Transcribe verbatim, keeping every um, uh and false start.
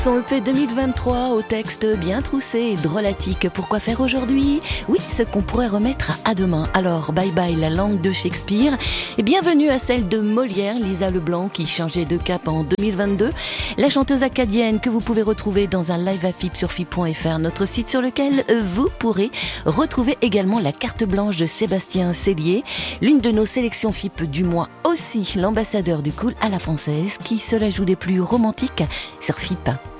Son E P deux mille vingt-trois au texte bien troussé et drôlatique. Pourquoi faire aujourd'hui ? Oui, ce qu'on pourrait remettre à demain. Alors, bye bye la langue de Shakespeare et bienvenue à celle de Molière, Lisa Leblanc qui changeait de cap en deux mille vingt-deux. La chanteuse acadienne que vous pouvez retrouver dans un live à F I P sur F I P point F R, notre site sur lequel vous pourrez retrouver également la carte blanche de Sébastien Cellier, l'une de nos sélections F I P du mois aussi, l'ambassadeur du cool à la française qui se la joue des plus romantiques sur F I P.